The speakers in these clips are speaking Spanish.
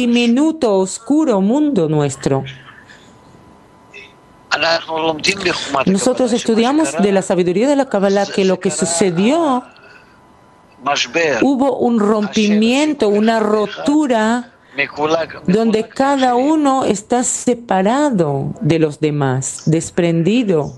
diminuto, oscuro mundo nuestro. Nosotros estudiamos de la sabiduría de la Kabbalah que lo que sucedió, hubo un rompimiento, una rotura, donde cada uno está separado de los demás, desprendido,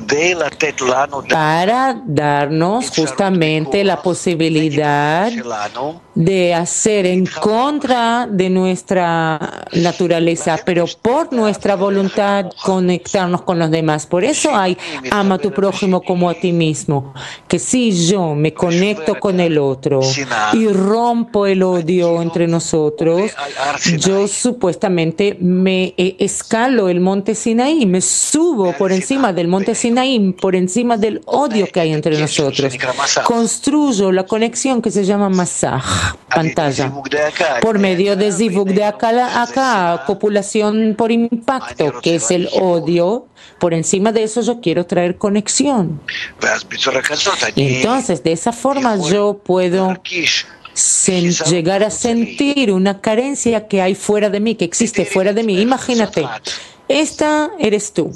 para darnos justamente la posibilidad de hacer en contra de nuestra naturaleza, pero por nuestra voluntad conectarnos con los demás. Por eso hay ama a tu prójimo como a ti mismo, que si yo me conecto con el otro y rompo el odio entre nosotros, yo supuestamente me escalo el monte Sinaí, me subo por encima del monte Sinaí, por encima del odio que hay entre nosotros. Construyo la conexión que se llama Masaj, pantalla, por medio de Zivug de acá, copulación por impacto, que es el odio. Por encima de eso yo quiero traer conexión. Y entonces, de esa forma yo puedo llegar a sentir una carencia que hay fuera de mí, que existe fuera de mí. Imagínate, esta eres tú.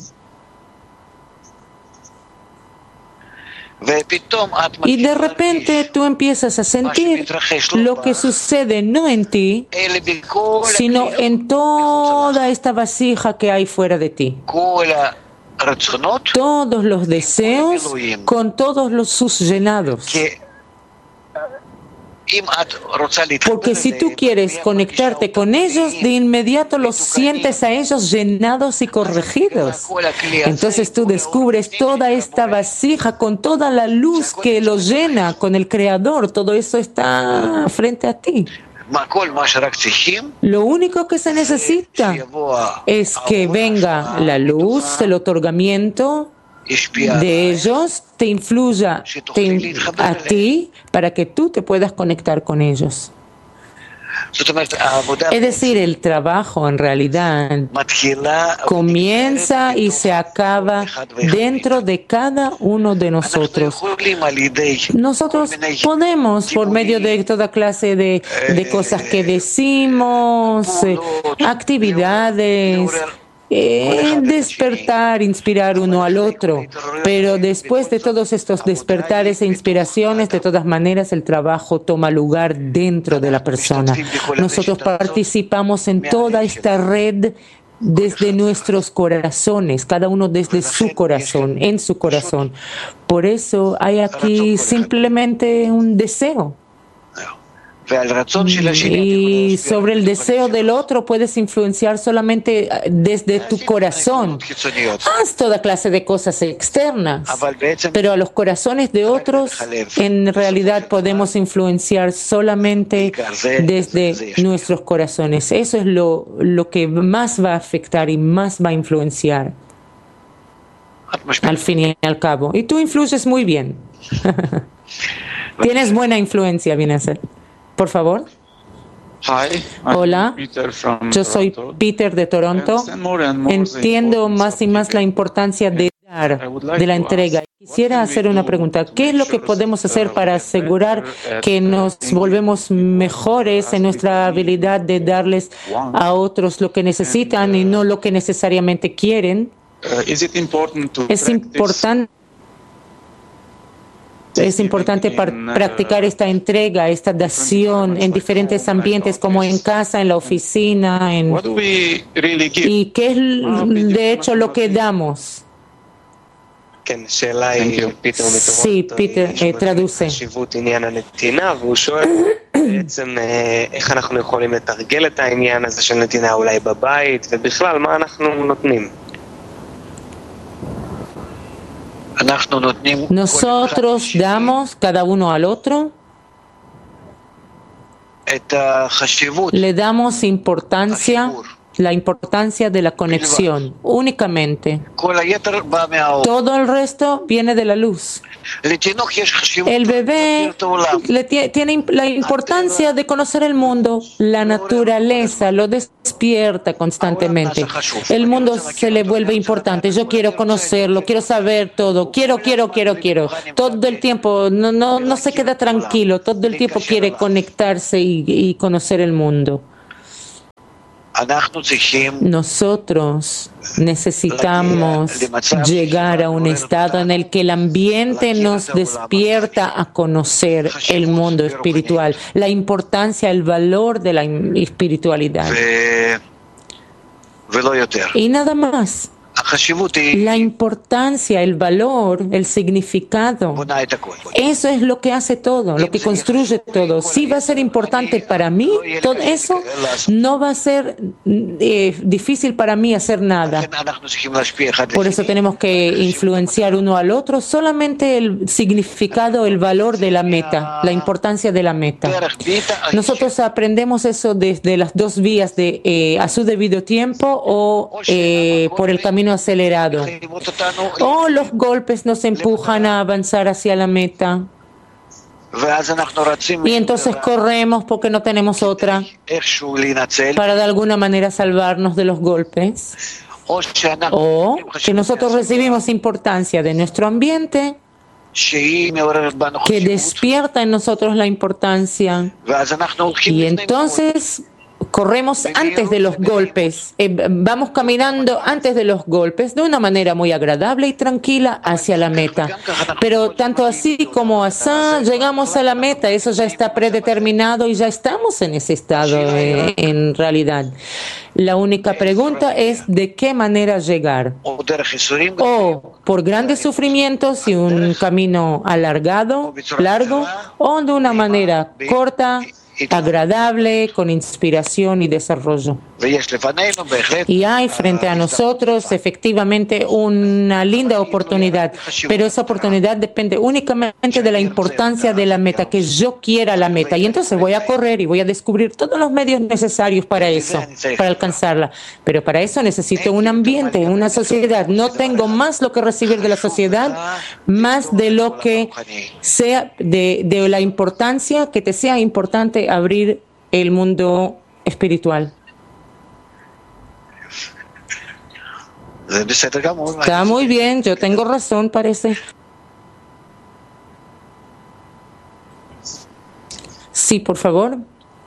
Y de repente tú empiezas a sentir lo que sucede no en ti, sino en toda esta vasija que hay fuera de ti. Todos los deseos con todos sus llenados. Porque si tú quieres conectarte con ellos, de inmediato los sientes a ellos llenados y corregidos. Entonces tú descubres toda esta vasija con toda la luz que lo llena, con el Creador. Todo eso está frente a ti. Lo único que se necesita es que venga la luz, el otorgamiento de ellos, te influya a ti para que tú te puedas conectar con ellos. Es decir, el trabajo en realidad comienza y se acaba dentro de cada uno de nosotros. Nosotros podemos, por medio de toda clase de cosas que decimos, actividades, despertar, inspirar uno al otro, pero después de todos estos despertares e inspiraciones, de todas maneras el trabajo toma lugar dentro de la persona. Nosotros participamos en toda esta red desde nuestros corazones, cada uno desde su corazón, en su corazón. Por eso hay aquí simplemente un deseo. Y sobre el deseo del otro puedes influenciar solamente desde tu corazón. Haz toda clase de cosas externas, pero a los corazones de otros en realidad podemos influenciar solamente desde nuestros corazones. Eso es lo que más va a afectar y más va a influenciar al fin y al cabo. Y tú influyes muy bien. Tienes buena influencia, viene a ser. Por favor. Hola, yo soy Peter de Toronto. Entiendo más y más la importancia de dar, de la entrega. Quisiera hacer una pregunta. ¿Qué es lo que podemos hacer para asegurar que nos volvemos mejores en nuestra habilidad de darles a otros lo que necesitan y no lo que necesariamente quieren? Es importante practicar esta entrega, esta dación en diferentes ambientes, como en casa, en la oficina. ¿Y qué es de hecho lo que damos? Sí, Peter, traduce. Nosotros damos cada uno al otro, le damos importancia, la importancia de la conexión, únicamente. Todo el resto viene de la luz. El bebé tiene la importancia de conocer el mundo, la naturaleza, lo despierta constantemente. El mundo se le vuelve importante. Yo quiero conocerlo, quiero saber todo, quiero. Todo el tiempo, no se queda tranquilo, todo el tiempo quiere conectarse y conocer el mundo. Nosotros necesitamos llegar a un estado en el que el ambiente nos despierta a conocer el mundo espiritual, la importancia, el valor de la espiritualidad. Y nada más. La importancia, el valor, el significado, eso es lo que hace todo, lo que construye todo. Si va a ser importante para mí, todo eso no va a ser difícil para mí hacer nada. Por eso tenemos que influenciar uno al otro, solamente el significado, el valor de la meta, la importancia de la meta. Nosotros aprendemos eso desde las dos vías, a su debido tiempo o por el camino acelerado. O los golpes nos empujan a avanzar hacia la meta. Y entonces corremos porque no tenemos otra para de alguna manera salvarnos de los golpes. O que nosotros recibimos importancia de nuestro ambiente que despierta en nosotros la importancia. Y entonces corremos antes de los golpes, vamos caminando antes de los golpes de una manera muy agradable y tranquila hacia la meta. Pero tanto así como así llegamos a la meta, eso ya está predeterminado y ya estamos en ese estado en realidad. La única pregunta es de qué manera llegar. O por grandes sufrimientos y un camino alargado, largo, o de una manera corta, agradable, con inspiración y desarrollo. Y hay frente a nosotros efectivamente una linda oportunidad, pero esa oportunidad depende únicamente de la importancia de la meta, que yo quiera la meta. Y entonces voy a correr y voy a descubrir todos los medios necesarios para eso, para alcanzarla. Pero para eso necesito un ambiente, una sociedad. No tengo más lo que recibir de la sociedad, más de lo que sea, de la importancia, que te sea importante abrir el mundo espiritual. Está muy bien, yo tengo razón, parece. Sí, por favor.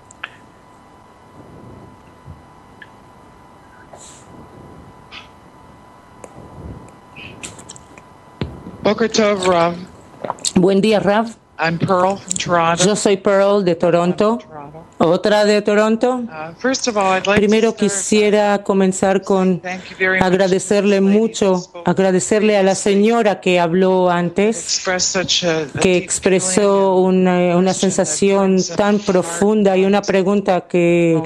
Boker Tov, Rav. Buen día, Rav. I'm Pearl from Toronto. Yo soy Pearl de Toronto. Otra de Toronto. Primero quisiera comenzar con agradecerle mucho, agradecerle a la señora que habló antes, que expresó una sensación tan profunda y una pregunta que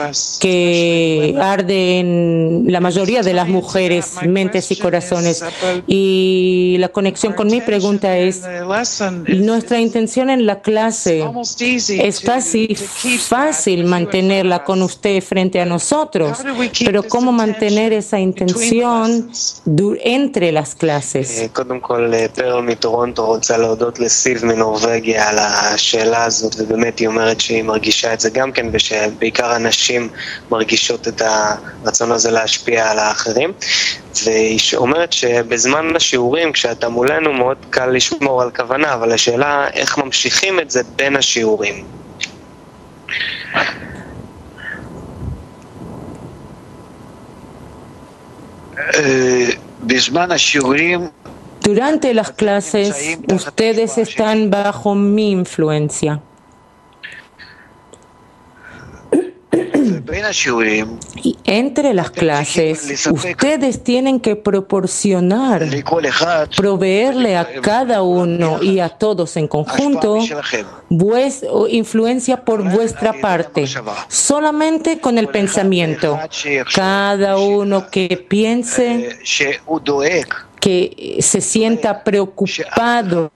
arde en la mayoría de las mujeres, mentes y corazones. Y la conexión con mi pregunta es, nuestra intención en la clase es casi fácil mantenerla con usted frente a nosotros, pero ¿cómo mantener esa intención entre las clases? קודם כל, פרל מטורונטו רוצה להודות לסיב מנורווגיה על השאלה הזאת, ובאמת היא אומרת שהיא מרגישה את זה גם כן, ושבעיקר הנשים מרגישות את הרצון הזה להשפיע על האחרים. והיא אומרת שבזמן השיעורים, כשאתה מולנו, מאוד קל לשמור על כוונה, אבל השאלה איך ממשיכים את זה בין השיעורים. Durante las clases, ustedes están bajo mi influencia. Y entre las clases, ustedes tienen que proveerle a cada uno y a todos en conjunto influencia por vuestra parte, solamente con el pensamiento. Cada uno que piense, que se sienta preocupado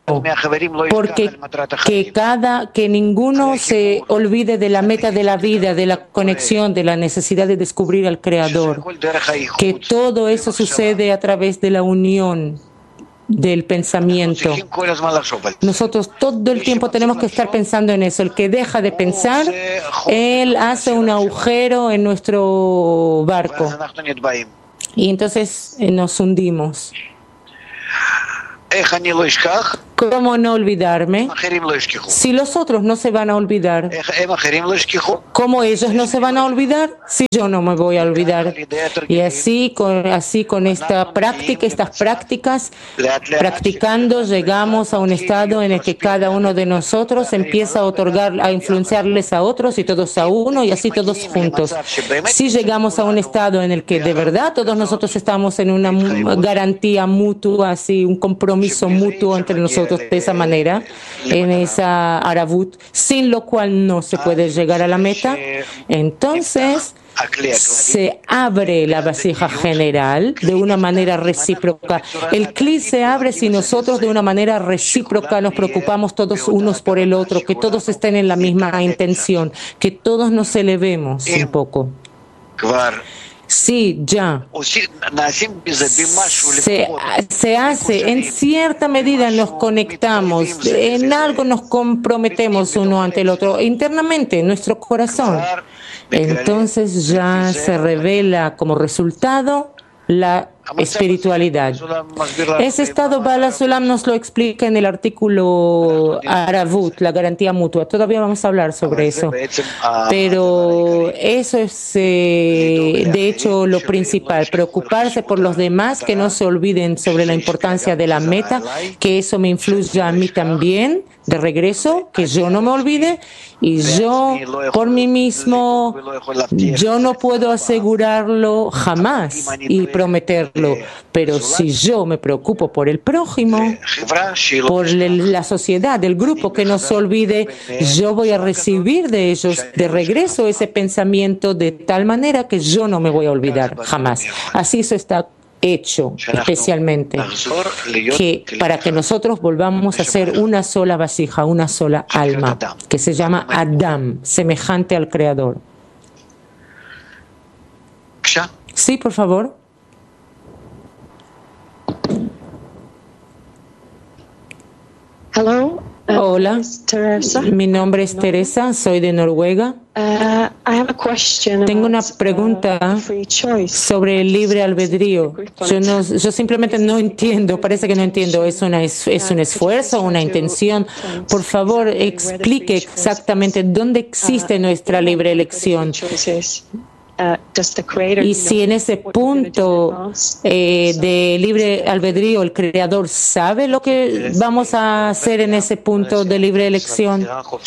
que ninguno se olvide de la meta de la vida, de la conexión, de la necesidad de descubrir al Creador, que todo eso sucede a través de la unión del pensamiento. Nosotros todo el tiempo tenemos que estar pensando en eso. El que deja de pensar, él hace un agujero en nuestro barco y entonces nos hundimos. ¿Cómo no olvidarme? Si los otros no se van a olvidar, ¿cómo ellos no se van a olvidar? Si yo no me voy a olvidar. Y así con esta práctica, estas prácticas, practicando, llegamos a un estado en el que cada uno de nosotros empieza a otorgar, a influenciarles a otros y todos a uno y así todos juntos. Si llegamos a un estado en el que de verdad todos nosotros estamos en una garantía mutua, así un compromiso mutuo entre nosotros de esa manera, en esa aravut, sin lo cual no se puede llegar a la meta, entonces se abre la vasija general de una manera recíproca. El cli se abre si nosotros de una manera recíproca nos preocupamos todos unos por el otro, que todos estén en la misma intención, que todos nos elevemos un poco. Sí, ya. Se hace, en cierta medida nos conectamos, en algo nos comprometemos uno ante el otro, internamente, en nuestro corazón. Entonces ya se revela como resultado la espiritualidad. Ese estado Bala Sulam nos lo explica en el artículo Aravut, la garantía mutua. Todavía vamos a hablar sobre eso. Pero eso es, de hecho, lo principal. Preocuparse por los demás, que no se olviden sobre la importancia de la meta, que eso me influya a mí también, de regreso, que yo no me olvide. Y yo, por mí mismo, yo no puedo asegurarlo jamás y prometerlo. Pero si yo me preocupo por el prójimo, por la sociedad, el grupo, que no se olvide, yo voy a recibir de ellos de regreso ese pensamiento de tal manera que yo no me voy a olvidar jamás. Así eso está hecho especialmente, que para que nosotros volvamos a ser una sola vasija, una sola alma, que se llama Adam, semejante al Creador. Sí, por favor. Hello. Hola, mi nombre es Teresa, soy de Noruega. Tengo una pregunta sobre el libre albedrío. Yo simplemente no entiendo, parece que no entiendo. ¿Es un esfuerzo, una intención? Por favor, explique exactamente dónde existe nuestra libre elección. Y si en ese punto de libre albedrío el Creador sabe lo que vamos a hacer en ese punto de libre elección.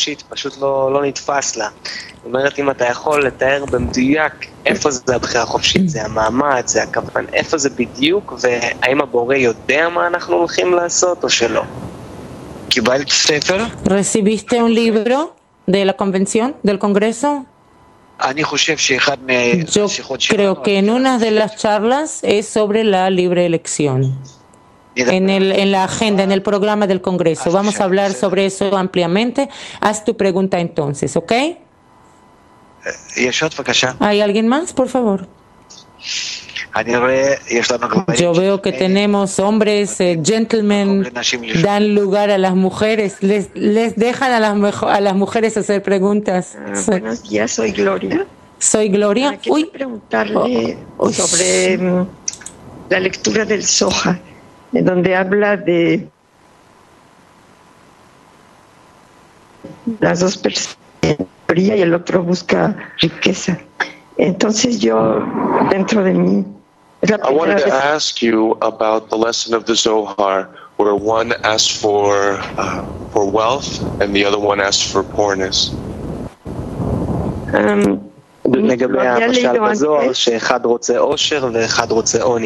איפה זה הבחירה החופשית? זה המעמד, זה הכוון, איפה זה בדיוק, והאם הבורא יודע מה אנחנו הולכים לעשות או שלא? קיבלת ספר? ¿Recibiste un libro de la convención, del Congreso? Yo creo que en una de las charlas es sobre la libre elección. En la agenda, en el programa del Congreso. Vamos a hablar sobre eso ampliamente. Haz tu pregunta entonces, ¿ok? ¿Hay alguien más, por favor? Yo veo que tenemos hombres, gentlemen, dan lugar a las mujeres, les dejan a las mujeres hacer preguntas. Buenos días, soy Gloria. Soy Gloria. Quería preguntarle sobre la lectura del Zohar, en donde habla de las dos personas, y el otro busca riqueza. Entonces yo, dentro de mí, I wanted to ask you about the lesson of the Zohar, where one asks for wealth and the other one asks for poorness. לגבי המשל בזוהר, שאחד רוצה עושר ואחד רוצה עוני.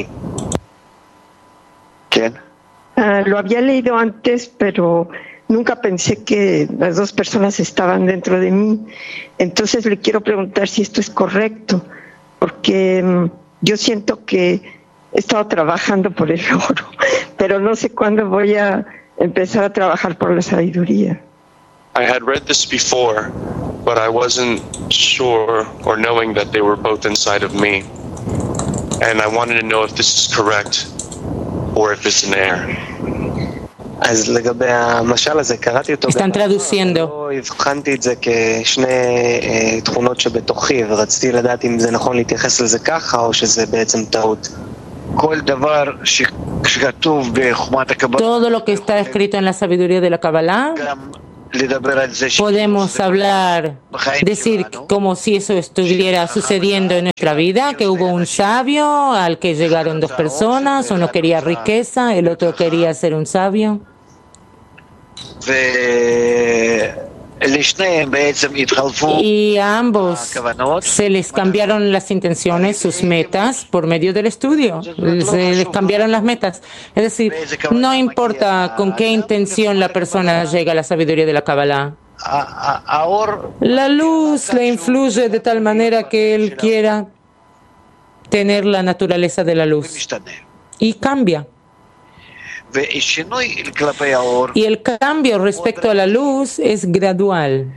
כן? Lo había leído antes, pero nunca pensé que las dos personas estaban dentro de mí. Entonces le quiero preguntar si esto es correcto, porque yo siento que he estado trabajando por el oro, pero no sé cuándo voy a empezar a trabajar por la sabiduría. I had read this before, but I wasn't sure or knowing that they were both inside of me. And I wanted to know if this is correct or if it's an error. אז לגבי המשל הזה, קראתי אותו, לא הבחנתי את זה כשני תכונות שבתוכי, ורציתי לדעת אם זה נכון להתייחס לזה ככה, או שזה בעצם טעות. כל דבר todo lo que está escrito en la sabiduría de la Kabbalah, podemos hablar, decir como si eso estuviera sucediendo en nuestra vida, que hubo un sabio al que llegaron dos personas, uno quería riqueza, el otro quería ser un sabio. Y a ambos se les cambiaron las intenciones, sus metas, por medio del estudio. Se les cambiaron las metas. Es decir, no importa con qué intención la persona llega a la sabiduría de la Kabbalah. La luz le influye de tal manera que él quiera tener la naturaleza de la luz. Y cambia. Y el cambio respecto a la luz es gradual.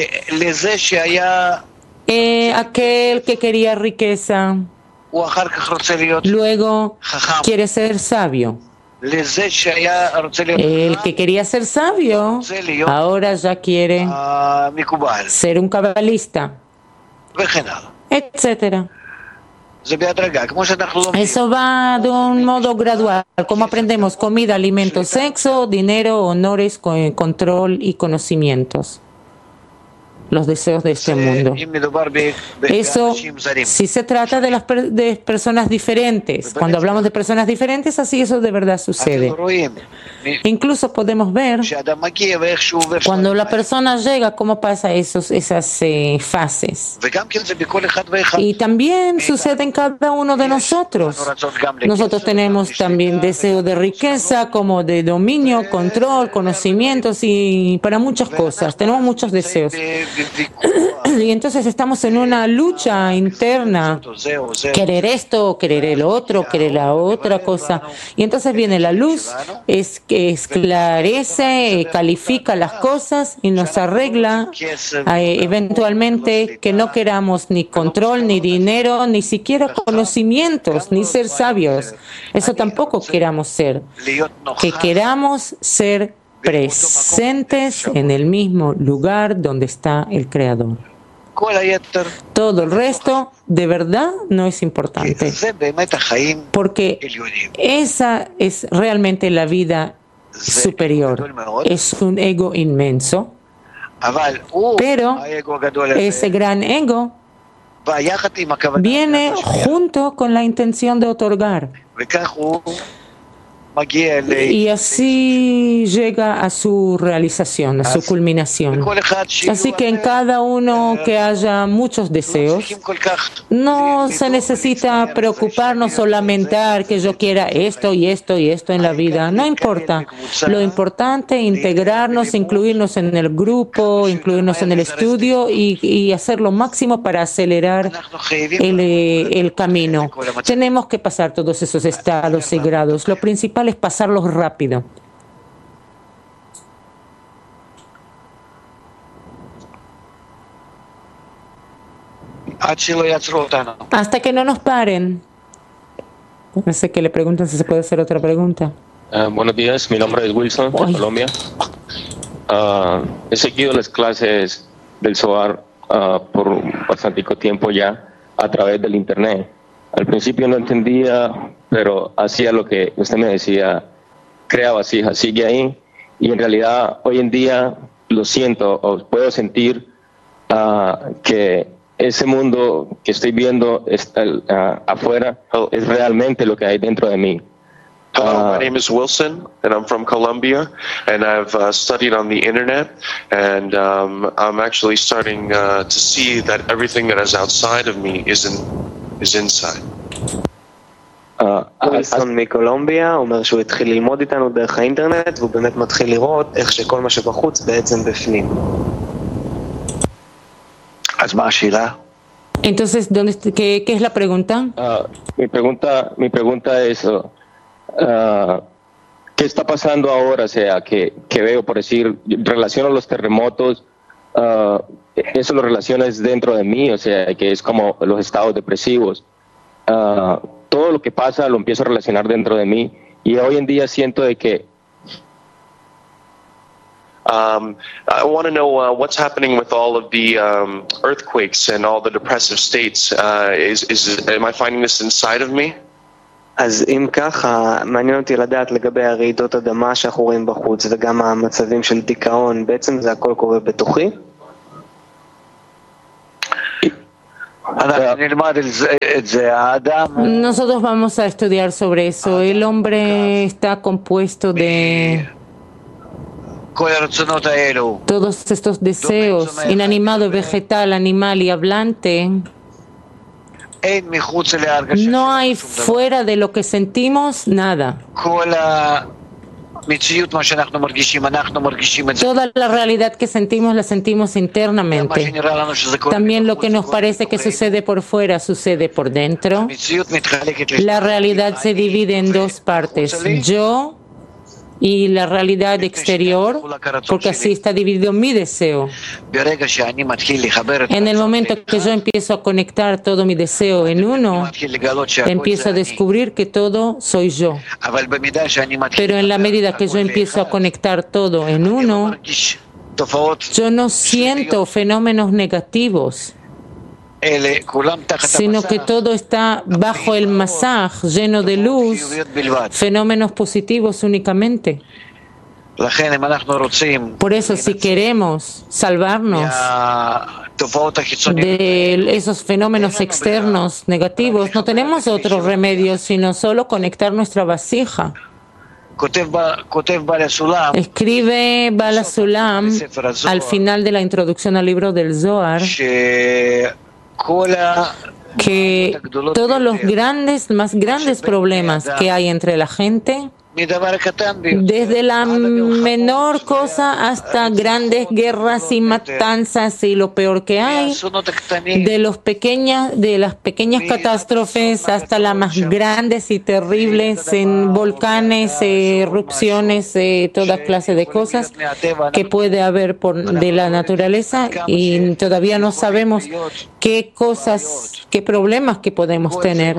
Aquel que quería riqueza, luego quiere ser sabio. El que quería ser sabio, ahora ya quiere ser un cabalista, etcétera. Eso va de un modo gradual, como aprendemos comida, alimentos, sexo, dinero, honores, control y conocimientos. Los deseos de este mundo. Eso, si se trata de personas diferentes. Cuando hablamos de personas diferentes, así eso de verdad sucede. Incluso podemos ver cuando la persona llega, cómo pasa esas fases. Y también sucede en cada uno de nosotros. Nosotros tenemos también deseo de riqueza, como de dominio, control, conocimientos y para muchas cosas. Tenemos muchos deseos. Y entonces estamos en una lucha interna, querer esto, querer el otro, querer la otra cosa. Y entonces viene la luz, es que esclarece, califica las cosas y nos arregla eventualmente que no queramos ni control, ni dinero, ni siquiera conocimientos, ni ser sabios. Eso tampoco queramos ser. Que queramos ser presentes en el mismo lugar donde está el Creador. Todo el resto de verdad no es importante, porque esa es realmente la vida superior. Es un ego inmenso, pero ese gran ego viene junto con la intención de otorgar. Y así llega a su realización, a su culminación. Así que en cada uno que haya muchos deseos, no se necesita preocuparnos o lamentar que yo quiera esto y esto y esto en la vida. No importa. Lo importante es integrarnos, incluirnos en el grupo, incluirnos en el estudio y hacer lo máximo para acelerar el camino. Tenemos que pasar todos esos estados y grados. Lo principal es pasarlos rápido. Hasta que no nos paren. No sé qué le preguntan, si se puede hacer otra pregunta. Buenos días, mi nombre es Wilson, de Colombia. He seguido las clases del Zohar por bastante tiempo ya a través del internet. Al principio no entendía, pero hacía lo que usted me decía, crea vasija, sigue ahí. Y en realidad hoy en día lo siento, o puedo sentir que ese mundo que estoy viendo afuera es realmente lo que hay dentro de mí. Hello, my name is Wilson, and I'm from Colombia, and I've studied on the internet, and I'm actually starting to see that everything that is outside of me is inside. ווילסון מקולומביה אומר שהוא התחיל ללמוד איתנו דרך האינטרנט והוא באמת מתחיל לראות איך שכל מה שבחוץ בעצם בפנים. אז מה השאלה? Entonces, ¿qué es la pregunta? Mi pregunta es ¿qué está pasando ahora? O sea, que veo, por decir, relaciono los terremotos, eso lo relacionas dentro de mí, o sea, que es como los estados depresivos. Todo lo que pasa lo empiezo a relacionar dentro de mí y hoy en día siento de que I want to know what's happening with all of the earthquakes and all the depressive states. Am I finding this inside of me? אז אם ככה, מעניין אותי לדעת לגבי הרעידות אדמה שאנחנו רואים בחוץ וגם המצבים של דיכאון, בעצם זה הכל קורה בתוכי? Nosotros vamos a estudiar sobre eso. El hombre está compuesto de todos estos deseos, inanimado, vegetal, animal y hablante. No hay fuera de lo que sentimos nada. Toda la realidad que sentimos la sentimos internamente. También lo que nos parece que sucede por fuera sucede por dentro. La realidad se divide en dos partes, yo y la realidad exterior, porque así está dividido mi deseo. En el momento que yo empiezo a conectar todo mi deseo en uno, empiezo a descubrir que todo soy yo. Pero en la medida que yo empiezo a conectar todo en uno, yo no siento fenómenos negativos, sino que todo está bajo el masaj, lleno de luz, fenómenos positivos únicamente. Por eso, si queremos salvarnos de esos fenómenos externos negativos, no tenemos otro remedio sino solo conectar nuestra vasija. Escribe Baal HaSulam al final de la introducción al libro del Zohar que todos los más grandes problemas que hay entre la gente, desde la menor cosa hasta grandes guerras y matanzas y lo peor que hay, de las pequeñas catástrofes hasta las más grandes y terribles, en volcanes, erupciones, toda clase de cosas que puede haber de la naturaleza, y todavía no sabemos qué problemas que podemos tener.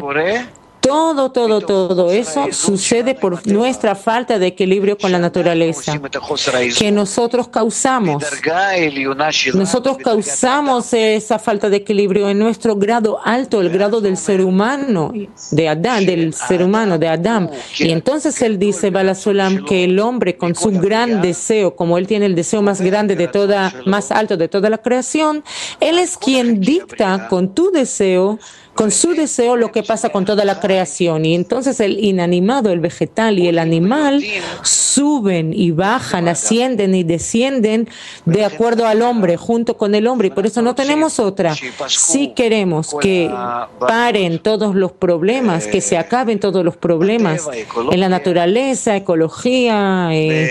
Todo eso sucede por nuestra falta de equilibrio con la naturaleza, que nosotros causamos. Nosotros causamos esa falta de equilibrio en nuestro grado alto, el grado del ser humano, de Adán. Y entonces él dice, Baal HaSulam, que el hombre con su gran deseo, como él tiene el deseo más grande más alto de toda la creación, él es quien dicta con su deseo lo que pasa con toda la creación. Y entonces el inanimado, el vegetal y el animal suben y bajan, ascienden y descienden de acuerdo al hombre, junto con el hombre. Y por eso no tenemos otra. Si queremos que paren todos los problemas, que se acaben todos los problemas en la naturaleza, ecología,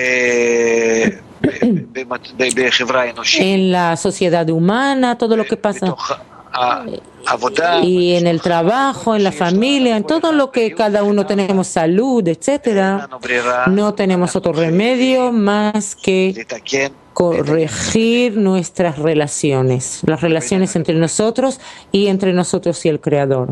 en la sociedad humana, todo lo que pasa, y en el trabajo, en la familia, en todo lo que cada uno tenemos, salud, etcétera, no tenemos otro remedio más que corregir nuestras relaciones, las relaciones entre nosotros y entre nosotros y el Creador.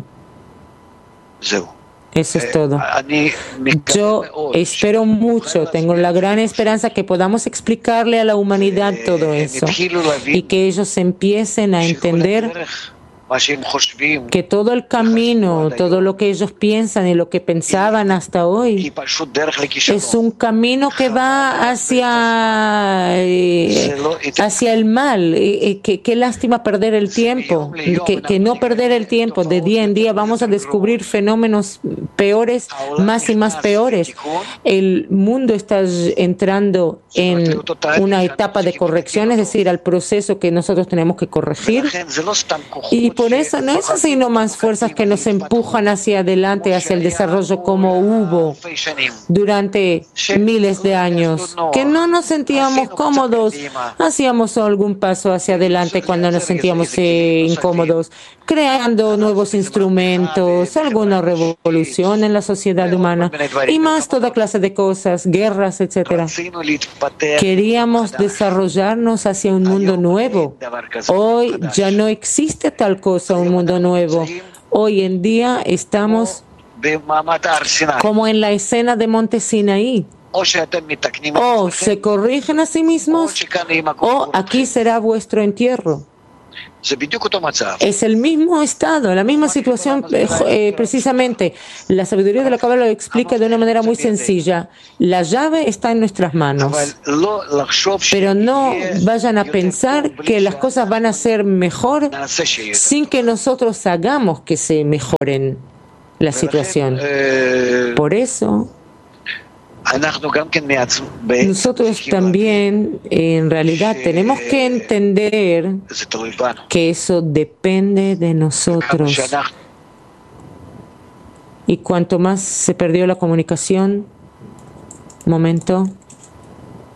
Eso es todo. Yo espero mucho, tengo la gran esperanza que podamos explicarle a la humanidad todo eso y que ellos empiecen a entender que todo el camino, todo lo que ellos piensan y lo que pensaban hasta hoy es un camino que va hacia el mal. Qué lástima perder el tiempo, que no perder el tiempo. De día en día vamos a descubrir fenómenos peores, más y más peores. El mundo está entrando en una etapa de corrección, es decir, al proceso que nosotros tenemos que corregir. Y por eso no es así nomás fuerzas que nos empujan hacia adelante, hacia el desarrollo, como hubo durante miles de años, que no nos sentíamos cómodos, hacíamos algún paso hacia adelante cuando nos sentíamos incómodos, creando nuevos instrumentos, alguna revolución en la sociedad humana y más toda clase de cosas, guerras, etcétera. Queríamos desarrollarnos hacia un mundo nuevo. Hoy ya no existe tal cosa, un mundo nuevo. Hoy en día estamos como en la escena de Monte Sinaí. O se corrigen a sí mismos, o aquí será vuestro entierro. Es el mismo estado, la misma situación, precisamente. La sabiduría de la Cábala lo explica de una manera muy sencilla. La llave está en nuestras manos. Pero no vayan a pensar que las cosas van a ser mejor sin que nosotros hagamos que se mejoren la situación. Por eso, nosotros también, en realidad, tenemos que entender que eso depende de nosotros. Y cuanto más se perdió la comunicación, un momento.